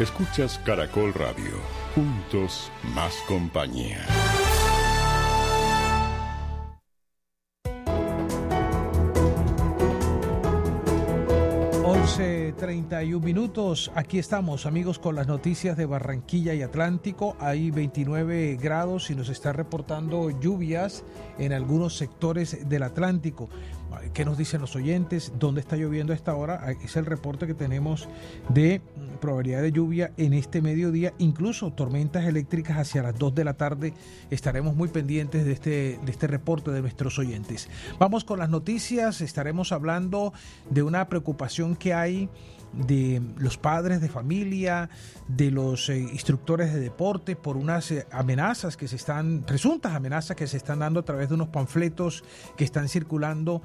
Escuchas Caracol Radio. Juntos, más compañía. 11:31. Aquí estamos, amigos, con las noticias de Barranquilla y Atlántico. Hay 29 grados y nos está reportando lluvias en algunos sectores del Atlántico. ¿Qué nos dicen los oyentes? ¿Dónde está lloviendo a esta hora? Es el reporte que tenemos de probabilidad de lluvia en este mediodía, incluso tormentas eléctricas hacia las 2 de la tarde. Estaremos muy pendientes de este reporte de nuestros oyentes. Vamos con las noticias. Estaremos hablando de una preocupación que hay de los padres de familia, de los instructores de deporte, por unas amenazas que presuntas amenazas que se están dando a través de unos panfletos que están circulando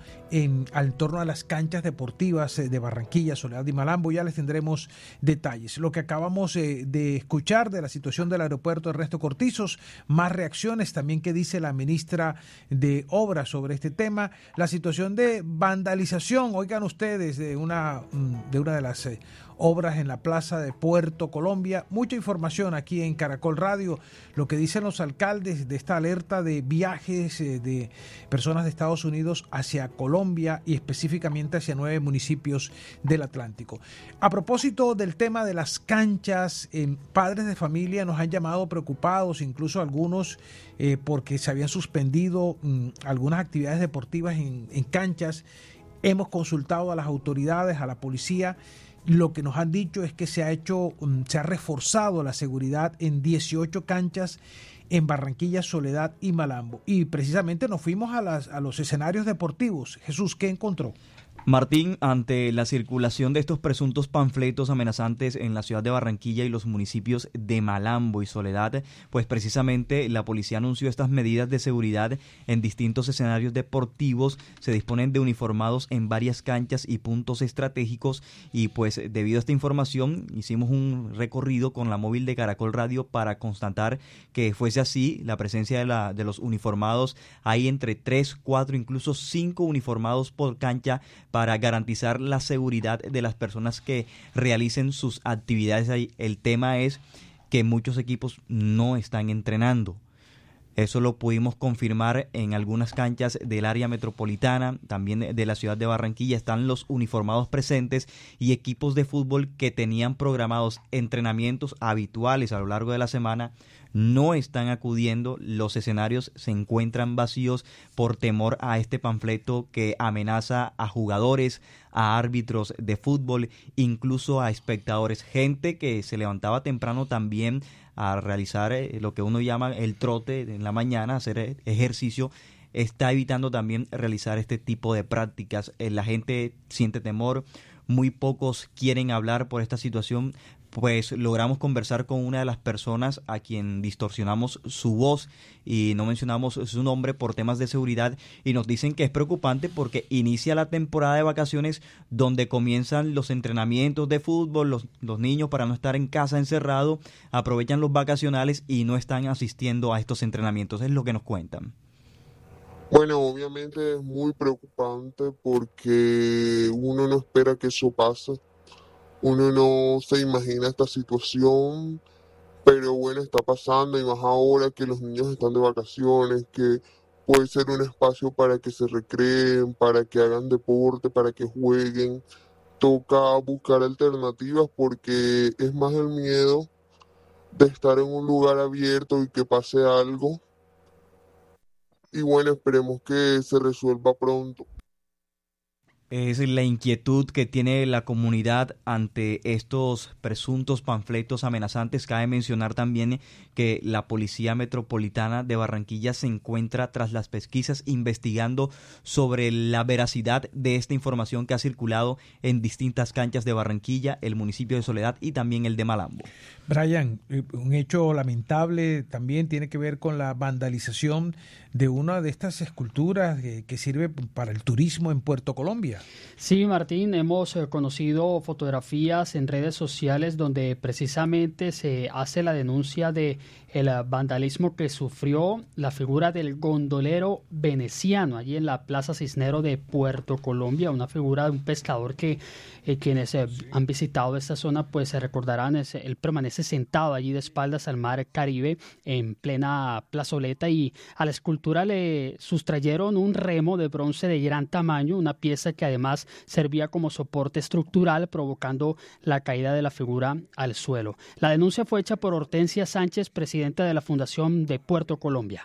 al torno a las canchas deportivas de Barranquilla, Soledad y Malambo. Ya les tendremos detalles. Lo que acabamos de escuchar de la situación del aeropuerto Ernesto Cortizos, más reacciones también que dice la ministra de Obras sobre este tema, la situación de vandalización, oigan ustedes, de una de las obras en la plaza de Puerto Colombia. Mucha información aquí en Caracol Radio, lo que dicen los alcaldes de esta alerta de viajes de personas de Estados Unidos hacia Colombia y específicamente hacia 9 municipios del Atlántico. A propósito del tema de las canchas, padres de familia nos han llamado preocupados, incluso algunos porque se habían suspendido algunas actividades deportivas en canchas. Hemos consultado a las autoridades, a la policía. Lo que nos han dicho es que se ha reforzado la seguridad en 18 canchas en Barranquilla, Soledad y Malambo. Y precisamente nos fuimos a los escenarios deportivos. Jesús, ¿qué encontró? Martín, ante la circulación de estos presuntos panfletos amenazantes en la ciudad de Barranquilla y los municipios de Malambo y Soledad, pues precisamente la policía anunció estas medidas de seguridad en distintos escenarios deportivos. Se disponen de uniformados en varias canchas y puntos estratégicos y pues debido a esta información hicimos un recorrido con la móvil de Caracol Radio para constatar que fuese así. La presencia de los uniformados, hay entre 3, 4, incluso 5 uniformados por cancha para garantizar la seguridad de las personas que realicen sus actividades ahí. El tema es que muchos equipos no están entrenando. Eso lo pudimos confirmar en algunas canchas del área metropolitana, también de la ciudad de Barranquilla. Están los uniformados presentes y equipos de fútbol que tenían programados entrenamientos habituales a lo largo de la semana no están acudiendo. Los escenarios se encuentran vacíos por temor a este panfleto que amenaza a jugadores, a árbitros de fútbol, incluso a espectadores. Gente que se levantaba temprano también a realizar lo que uno llama el trote en la mañana, hacer ejercicio, está evitando también realizar este tipo de prácticas. La gente siente temor, muy pocos quieren hablar por esta situación. Pues logramos conversar con una de las personas a quien distorsionamos su voz y no mencionamos su nombre por temas de seguridad, y nos dicen que es preocupante porque inicia la temporada de vacaciones donde comienzan los entrenamientos de fútbol. Los niños, para no estar en casa encerrado, aprovechan los vacacionales y no están asistiendo a estos entrenamientos. Es lo que nos cuentan. Bueno, obviamente es muy preocupante porque uno no espera que eso pase. Uno no se imagina esta situación, pero bueno, está pasando, y más ahora que los niños están de vacaciones, que puede ser un espacio para que se recreen, para que hagan deporte, para que jueguen. Toca buscar alternativas porque es más el miedo de estar en un lugar abierto y que pase algo. Y bueno, esperemos que se resuelva pronto. Es la inquietud que tiene la comunidad ante estos presuntos panfletos amenazantes. Cabe mencionar también que la Policía Metropolitana de Barranquilla se encuentra tras las pesquisas investigando sobre la veracidad de esta información que ha circulado en distintas canchas de Barranquilla, el municipio de Soledad y también el de Malambo. Brian, un hecho lamentable también tiene que ver con la vandalización de una de estas esculturas que sirve para el turismo en Puerto Colombia. Barranquilla. Sí, Martín, hemos conocido fotografías en redes sociales donde precisamente se hace la denuncia de el vandalismo que sufrió la figura del gondolero veneciano allí en la Plaza Cisnero de Puerto Colombia, una figura de un pescador que quienes han visitado esta zona pues se recordarán, él permanece sentado allí de espaldas al mar Caribe en plena plazoleta, y a la escultura le sustrayeron un remo de bronce de gran tamaño, una pieza que además servía como soporte estructural, provocando la caída de la figura al suelo. La denuncia fue hecha por Hortensia Sánchez, presidenta de la Fundación de Puerto Colombia.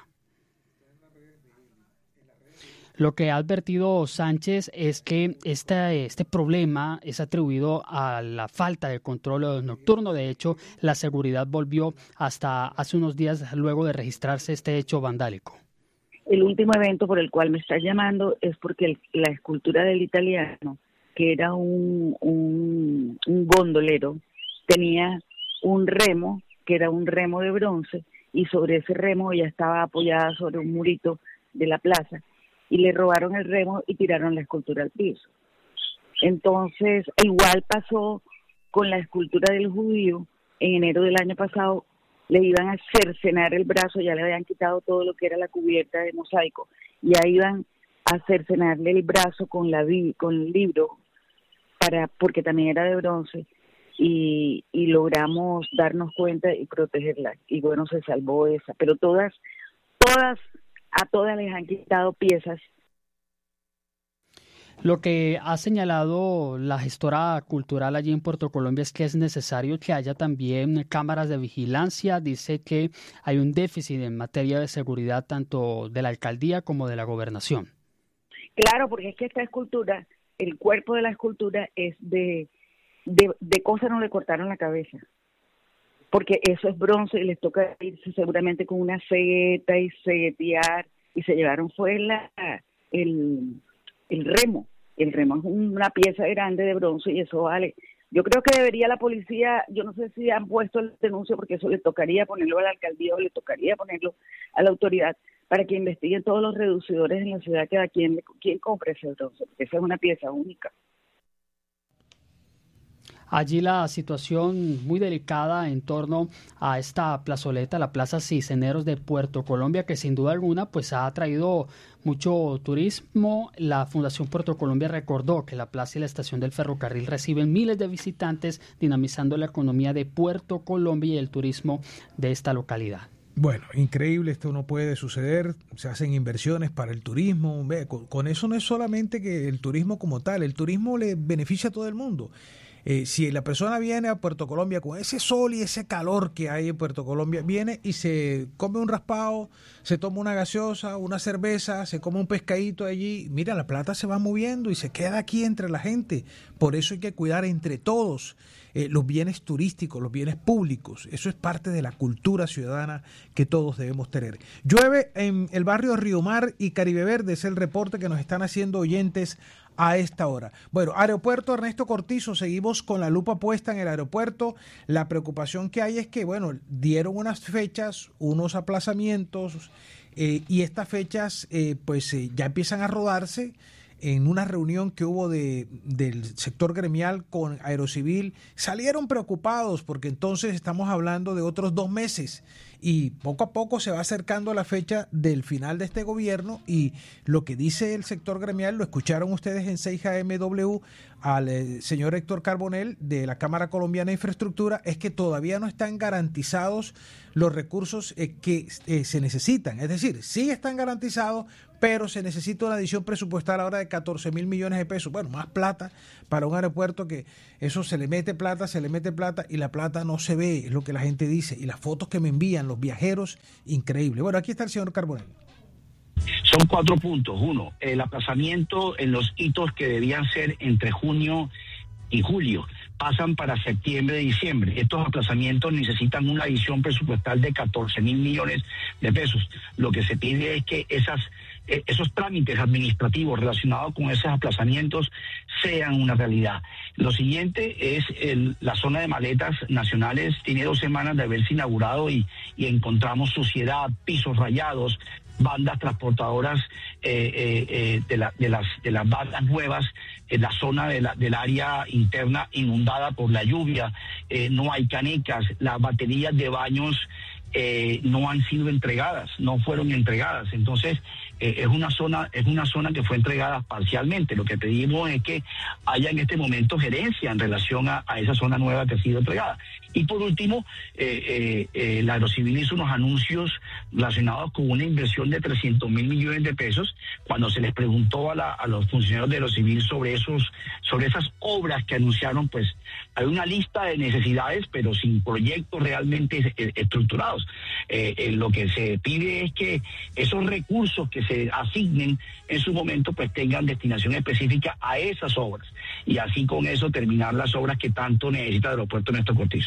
Lo que ha advertido Sánchez es que este problema es atribuido a la falta de control nocturno. De hecho, la seguridad volvió hasta hace unos días luego de registrarse este hecho vandálico. El último evento por el cual me está llamando es porque la escultura del italiano, que era un gondolero, tenía un remo, que era un remo de bronce, y sobre ese remo ella estaba apoyada sobre un murito de la plaza, y le robaron el remo y tiraron la escultura al piso. Entonces, igual pasó con la escultura del judío. En enero del año pasado le iban a cercenar el brazo, ya le habían quitado todo lo que era la cubierta de mosaico, y ahí iban a cercenarle el brazo con el libro, porque también era de bronce, y logramos darnos cuenta y protegerla, y bueno, se salvó esa, pero a todas les han quitado piezas. Lo que ha señalado la gestora cultural allí en Puerto Colombia es que es necesario que haya también cámaras de vigilancia. Dice que hay un déficit en materia de seguridad tanto de la alcaldía como de la gobernación. Claro, porque es que esta escultura, el cuerpo de la escultura es de cosas, no le cortaron la cabeza, porque eso es bronce y les toca irse seguramente con una cegueta y ceguetear, y se llevaron fue el remo. El remo es una pieza grande de bronce y eso vale. Yo creo que debería la policía, yo no sé si han puesto el denuncio, porque eso le tocaría ponerlo a la alcaldía o le tocaría ponerlo a la autoridad para que investiguen todos los reducidores en la ciudad, que a quién compra ese bronce, porque esa es una pieza única. Allí la situación muy delicada en torno a esta plazoleta, la Plaza Cisneros de Puerto Colombia, que sin duda alguna pues ha atraído mucho turismo. La Fundación Puerto Colombia recordó que la plaza y la estación del ferrocarril reciben miles de visitantes, dinamizando la economía de Puerto Colombia y el turismo de esta localidad. Bueno, increíble, esto no puede suceder, se hacen inversiones para el turismo, con eso no es solamente que el turismo como tal, el turismo le beneficia a todo el mundo. Si la persona viene a Puerto Colombia con ese sol y ese calor que hay en Puerto Colombia, viene y se come un raspado, se toma una gaseosa, una cerveza, se come un pescadito allí, mira, la plata se va moviendo y se queda aquí entre la gente. Por eso hay que cuidar entre todos los bienes turísticos, los bienes públicos. Eso es parte de la cultura ciudadana que todos debemos tener. Llueve en el barrio Río Mar y Caribe Verde, es el reporte que nos están haciendo oyentes a esta hora. Bueno, aeropuerto Ernesto Cortizo, seguimos con la lupa puesta en el aeropuerto. La preocupación que hay es que, bueno, dieron unas fechas, unos aplazamientos, y estas fechas ya empiezan a rodarse. En una reunión que hubo del sector gremial con Aerocivil, salieron preocupados porque entonces estamos hablando de otros 2 meses y poco a poco se va acercando la fecha del final de este gobierno, y lo que dice el sector gremial, lo escucharon ustedes en 6AMW al señor Héctor Carbonell de la Cámara Colombiana de Infraestructura, es que todavía no están garantizados los recursos que se necesitan. Es decir, sí están garantizados, pero se necesita una adición presupuestal ahora de 14.000 millones de pesos. Bueno, más plata para un aeropuerto que eso se le mete plata y la plata no se ve, es lo que la gente dice. Y las fotos que me envían los viajeros, increíble. Bueno, aquí está el señor Carbonell. Son 4 puntos. 1, el aplazamiento en los hitos que debían ser entre junio y julio pasan para septiembre y diciembre. Estos aplazamientos necesitan una adición presupuestal de 14.000 millones de pesos. Lo que se pide es que esos trámites administrativos relacionados con esos aplazamientos sean una realidad. Lo siguiente es la zona de maletas nacionales. Tiene 2 semanas de haberse inaugurado y encontramos suciedad, pisos rayados, bandas transportadoras de las bandas nuevas, en la zona del área interna inundada por la lluvia. No hay canecas, las baterías de baños no han sido entregadas, no fueron entregadas. Entonces es una zona que fue entregada parcialmente. Lo que pedimos es que haya en este momento gerencia en relación a esa zona nueva que ha sido entregada. Y por último, la Aerocivil hizo unos anuncios relacionados con una inversión de 300 mil millones de pesos. Cuando se les preguntó a los funcionarios de Aerocivil sobre esas obras que anunciaron, pues hay una lista de necesidades, pero sin proyectos realmente estructurados. Lo que se pide es que esos recursos que se asignen en su momento pues tengan destinación específica a esas obras, y así con eso terminar las obras que tanto necesita el aeropuerto Néstor Cortizo.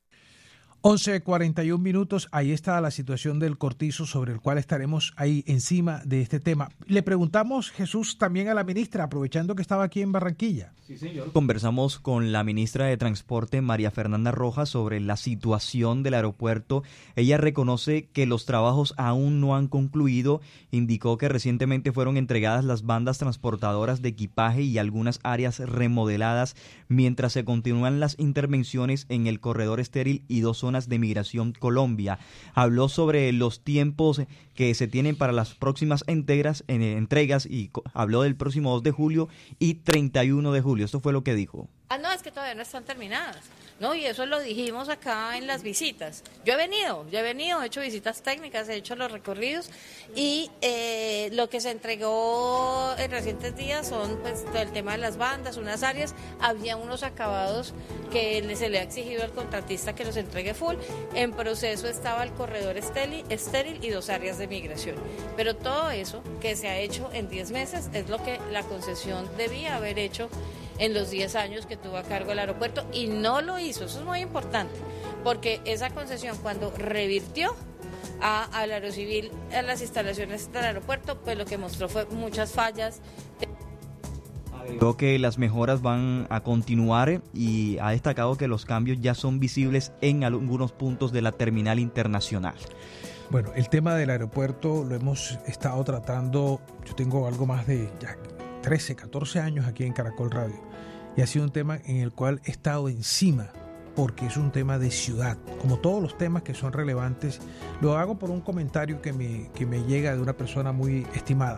11:41 minutos, ahí está la situación del Cortizo, sobre el cual estaremos ahí encima de este tema. Le preguntamos, Jesús, también a la ministra, aprovechando que estaba aquí en Barranquilla. Sí, señor. Conversamos con la ministra de Transporte, María Fernanda Rojas, sobre la situación del aeropuerto. Ella reconoce que los trabajos aún no han concluido. Indicó que recientemente fueron entregadas las bandas transportadoras de equipaje y algunas áreas remodeladas, mientras se continúan las intervenciones en el corredor estéril y 2 zonas de Migración Colombia. Habló sobre los tiempos que se tienen para las próximas entregas y habló del próximo 2 de julio y 31 de julio. Esto fue lo que dijo. No, es que todavía no están terminadas, ¿no? Y eso lo dijimos acá en las visitas. Yo he venido, he hecho visitas técnicas, he hecho los recorridos, y lo que se entregó en recientes días son pues el tema de las bandas, unas áreas. Había unos acabados que se le ha exigido al contratista que los entregue full. En proceso estaba el corredor estéril y 2 áreas de migración. Pero todo eso que se ha hecho en 10 meses es lo que la concesión debía haber hecho en los 10 años que tuvo a cargo el aeropuerto, y no lo hizo. Eso es muy importante, porque esa concesión, cuando revirtió a la Aerocivil a las instalaciones del aeropuerto, pues lo que mostró fue muchas fallas. Creo que las mejoras van a continuar y ha destacado que los cambios ya son visibles en algunos puntos de la terminal internacional. Bueno, el tema del aeropuerto lo hemos estado tratando. Yo tengo algo más de 13, 14 años aquí en Caracol Radio, y ha sido un tema en el cual he estado encima, porque es un tema de ciudad, como todos los temas que son relevantes. Lo hago por un comentario que me llega de una persona muy estimada.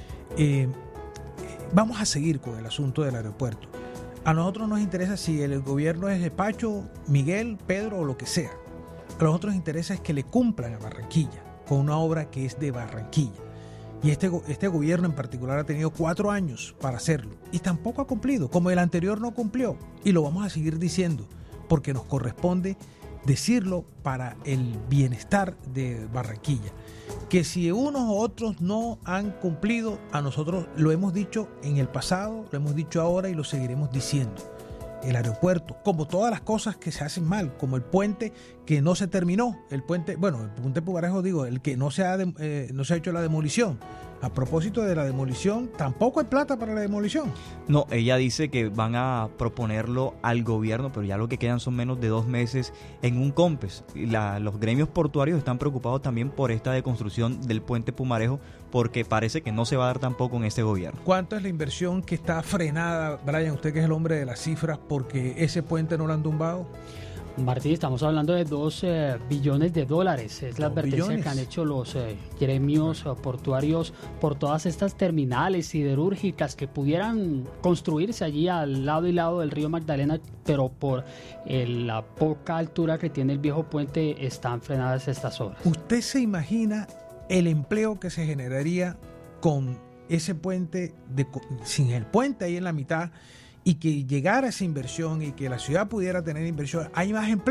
Vamos a seguir con el asunto del aeropuerto. A nosotros nos interesa si el gobierno es de Pacho, Miguel, Pedro o lo que sea. A nosotros nos interesa es que le cumplan a Barranquilla con una obra que es de Barranquilla. Y este gobierno en particular ha tenido 4 años para hacerlo y tampoco ha cumplido, como el anterior no cumplió. Y lo vamos a seguir diciendo, porque nos corresponde decirlo para el bienestar de Barranquilla. Que si unos u otros no han cumplido, a nosotros lo hemos dicho en el pasado, lo hemos dicho ahora y lo seguiremos diciendo. El aeropuerto, como todas las cosas que se hacen mal, como el puente que no se terminó, el puente Pumarejo, el que no se ha hecho la demolición. A propósito de la demolición, tampoco hay plata para la demolición. No, ella dice que van a proponerlo al gobierno, pero ya lo que quedan son menos de 2 meses en un COMPES. Los gremios portuarios están preocupados también por esta deconstrucción del puente Pumarejo, porque parece que no se va a dar tampoco en este gobierno. ¿Cuánto es la inversión que está frenada, Brian, usted que es el hombre de las cifras, porque ese puente no lo han tumbado? Martín, estamos hablando de $2 billones. Es la advertencia que han hecho los gremios portuarios por todas estas terminales siderúrgicas que pudieran construirse allí al lado y lado del río Magdalena, pero por la poca altura que tiene el viejo puente están frenadas estas obras. ¿Usted se imagina el empleo que se generaría con ese puente, sin el puente ahí en la mitad, y que llegara esa inversión y que la ciudad pudiera tener inversión? Hay más empleo.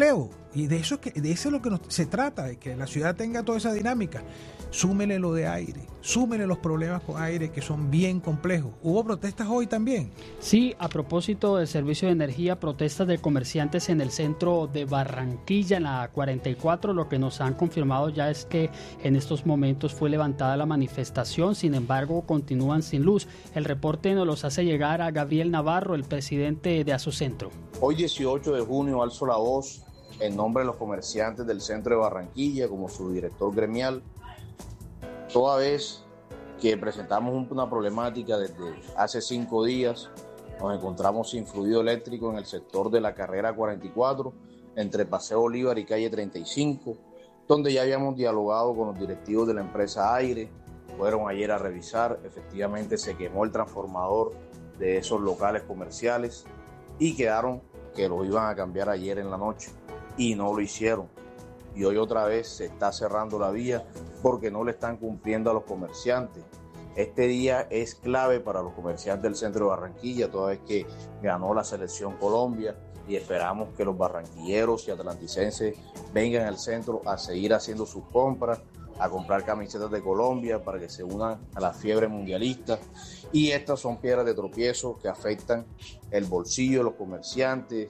Y de eso es lo que se trata, de que la ciudad tenga toda esa dinámica. Súmele lo de aire, súmele los problemas con aire que son bien complejos. ¿Hubo protestas hoy también? Sí, a propósito del servicio de energía, protestas de comerciantes en el centro de Barranquilla, en la 44. Lo que nos han confirmado ya es que en estos momentos fue levantada la manifestación, sin embargo continúan sin luz. El reporte nos los hace llegar a Gabriel Navarro, el presidente de Asucentro. Hoy 18 de junio alzo la voz en nombre de los comerciantes del centro de Barranquilla como su director gremial, toda vez que presentamos una problemática desde hace 5 días. Nos encontramos sin fluido eléctrico en el sector de la carrera 44, entre Paseo Bolívar y calle 35, donde ya habíamos dialogado con los directivos de la empresa Aire. Fueron ayer a revisar, efectivamente se quemó el transformador de esos locales comerciales y quedaron que lo iban a cambiar ayer en la noche y no lo hicieron. Y hoy otra vez se está cerrando la vía porque no le están cumpliendo a los comerciantes. Este día es clave para los comerciantes del centro de Barranquilla, toda vez que ganó la selección Colombia, y esperamos que los barranquilleros y atlanticenses vengan al centro a seguir haciendo sus compras, a comprar camisetas de Colombia para que se unan a la fiebre mundialista. Y estas son piedras de tropiezo que afectan el bolsillo de los comerciantes.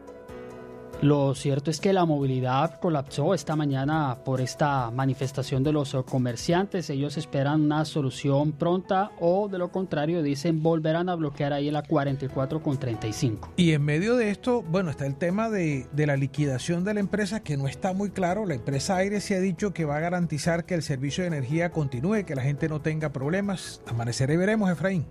Lo cierto es que la movilidad colapsó esta mañana por esta manifestación de los comerciantes. Ellos esperan una solución pronta o, de lo contrario, dicen volverán a bloquear ahí en la 44 con 35. Y en medio de esto, bueno, está el tema de la liquidación de la empresa, que no está muy claro. La empresa Aire se ha dicho que va a garantizar que el servicio de energía continúe, que la gente no tenga problemas. Amanecerá y veremos, Efraín.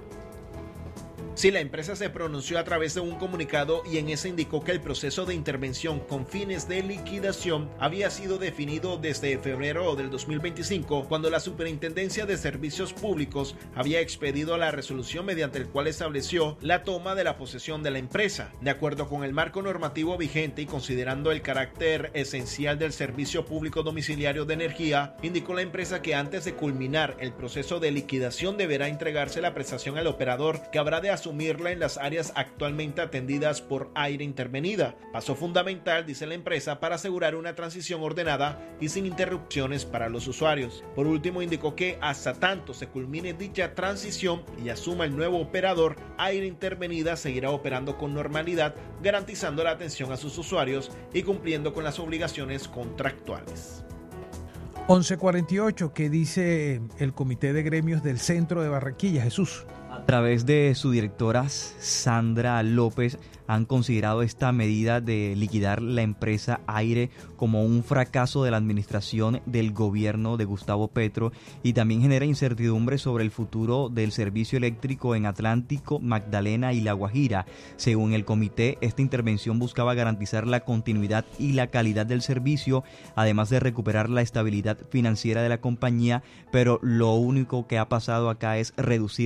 Sí, la empresa se pronunció a través de un comunicado y en ese indicó que el proceso de intervención con fines de liquidación había sido definido desde febrero del 2025, cuando la Superintendencia de Servicios Públicos había expedido la resolución mediante el cual estableció la toma de la posesión de la empresa. De acuerdo con el marco normativo vigente y considerando el carácter esencial del servicio público domiciliario de energía, indicó la empresa que antes de culminar el proceso de liquidación deberá entregarse la prestación al operador, que habrá de asumirla en las áreas actualmente atendidas por Aire Intervenida, paso fundamental, dice la empresa, para asegurar una transición ordenada y sin interrupciones para los usuarios. Por último, indicó que hasta tanto se culmine dicha transición y asuma el nuevo operador, Aire Intervenida seguirá operando con normalidad, garantizando la atención a sus usuarios y cumpliendo con las obligaciones contractuales. 11:48, ¿qué dice el Comité de Gremios del Centro de Barranquilla, Jesús? A través de su directora Sandra López, han considerado esta medida de liquidar la empresa Aire como un fracaso de la administración del gobierno de Gustavo Petro y también genera incertidumbre sobre el futuro del servicio eléctrico en Atlántico, Magdalena y La Guajira. Según el comité, esta intervención buscaba garantizar la continuidad y la calidad del servicio, además de recuperar la estabilidad financiera de la compañía, pero lo único que ha pasado acá es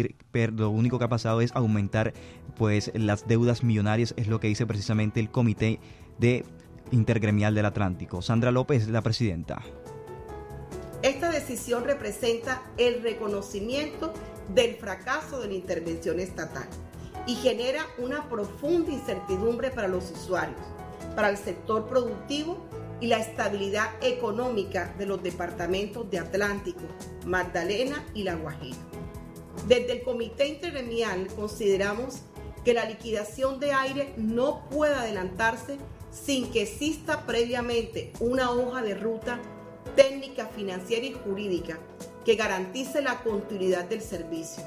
aumentar pues las deudas millonarias, es lo que dice precisamente el Comité de Intergremial del Atlántico. Sandra López es la presidenta. Esta decisión representa el reconocimiento del fracaso de la intervención estatal y genera una profunda incertidumbre para los usuarios, para el sector productivo y la estabilidad económica de los departamentos de Atlántico, Magdalena y La Guajira. Desde el Comité Intergremial consideramos que la liquidación de Aire no puede adelantarse sin que exista previamente una hoja de ruta técnica, financiera y jurídica que garantice la continuidad del servicio.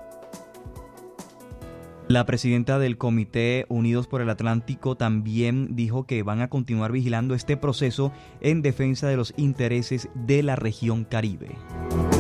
La presidenta del Comité Unidos por el Atlántico también dijo que van a continuar vigilando este proceso en defensa de los intereses de la región Caribe.